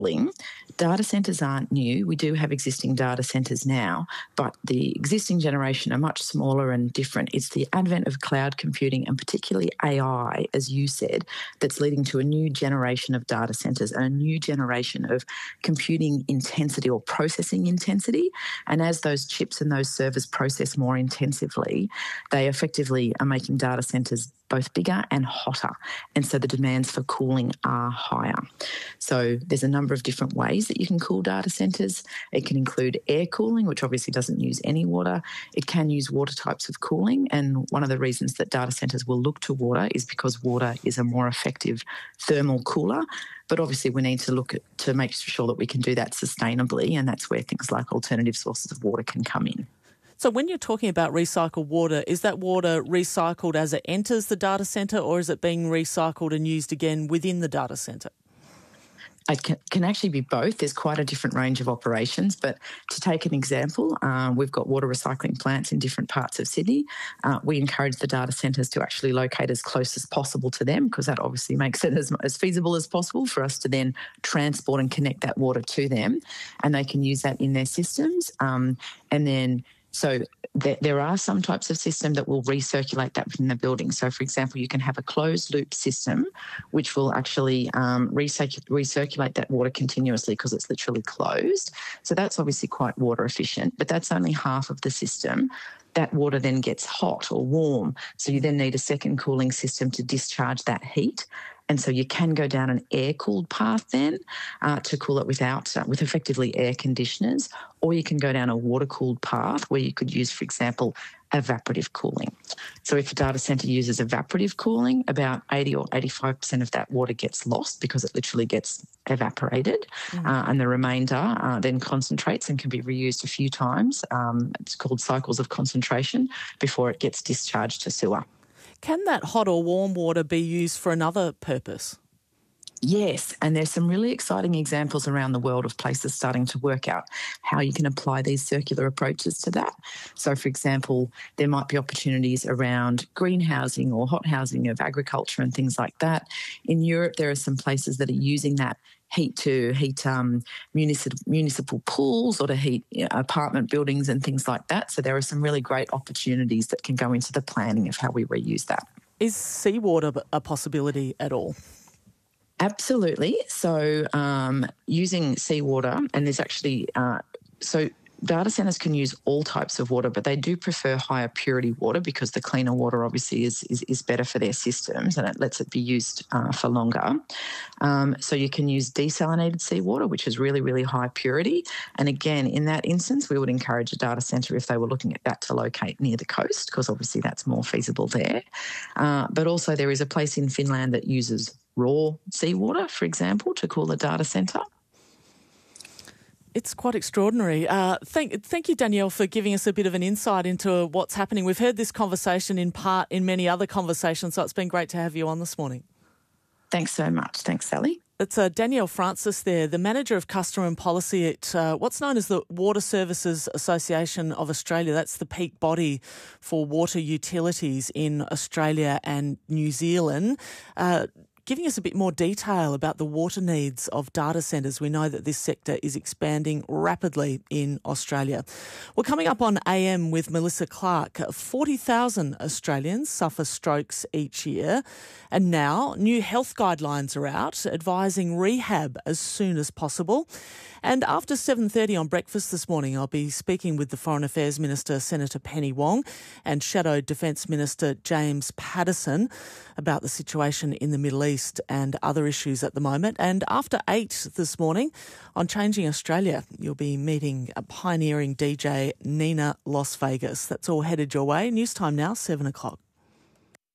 Data centres aren't new. We do have existing data centres now, but the existing generation are much smaller and different. It's the advent of cloud computing and particularly AI, as you said, that's leading to a new generation of data centres and a new generation of computing intensity or processing intensity. And as those chips and those servers process more intensively, they effectively are making data centres both bigger and hotter. And so the demands for cooling are higher. So there's a number of different ways that you can cool data centres. It can include air cooling, which obviously doesn't use any water. It can use water types of cooling. And one of the reasons that data centres will look to water is because water is a more effective thermal cooler. But obviously we need to look at to make sure that we can do that sustainably, and that's where things like alternative sources of water can come in. So when you're talking about recycled water, is that water recycled as it enters the data centre, or is it being recycled and used again within the data centre? It can actually be both. There's quite a different range of operations. But to take an example, we've got water recycling plants in different parts of Sydney. We encourage the data centres to actually locate as close as possible to them, because that obviously makes it as feasible as possible for us to then transport and connect that water to them, and they can use that in their systems. So there are some types of system that will recirculate that within the building. So, for example, you can have a closed-loop system which will actually recirculate that water continuously because it's literally closed. So that's obviously quite water efficient, but that's only half of the system. That water then gets hot or warm, so you then need a second cooling system to discharge that heat. And so you can go down an air-cooled path then to cool it with effectively air conditioners, or you can go down a water-cooled path where you could use, for example, evaporative cooling. So if a data centre uses evaporative cooling, about 80 or 85% of that water gets lost because it literally gets evaporated, and the remainder then concentrates and can be reused a few times. It's called cycles of concentration before it gets discharged to sewer. Can that hot or warm water be used for another purpose? Yes, and there's some really exciting examples around the world of places starting to work out how you can apply these circular approaches to that. So, for example, there might be opportunities around greenhousing or hot housing of agriculture and things like that. In Europe, there are some places that are using that heat to heat municipal pools or to heat apartment buildings and things like that. So there are some really great opportunities that can go into the planning of how we reuse that. Is seawater a possibility at all? Absolutely. So using seawater, and there's actually data centres can use all types of water, but they do prefer higher purity water because the cleaner water obviously is better for their systems and it lets it be used for longer. So you can use desalinated seawater, which is really, really high purity. And again, in that instance, we would encourage a data centre, if they were looking at that, to locate near the coast because obviously that's more feasible there. But also there is a place in Finland that uses raw seawater, for example, to cool a data centre. It's quite extraordinary. Thank you, Danielle, for giving us a bit of an insight into what's happening. We've heard this conversation in part in many other conversations, so it's been great to have you on this morning. Thanks so much. Thanks, Sally. It's Danielle Francis there, the Manager of Customer and Policy at what's known as the Water Services Association of Australia. That's the peak body for water utilities in Australia and New Zealand. Giving us a bit more detail about the water needs of data centres. We know that this sector is expanding rapidly in Australia. We're coming up on AM with Melissa Clark. 40,000 Australians suffer strokes each year. And now new health guidelines are out advising rehab as soon as possible. And after 7:30 on Breakfast this morning, I'll be speaking with the Foreign Affairs Minister, Senator Penny Wong, and Shadow Defence Minister James Paterson about the situation in the Middle East and other issues at the moment. And after 8 this morning on Changing Australia, you'll be meeting a pioneering DJ, Nina Las Vegas. That's all headed your way. News time now, 7 o'clock.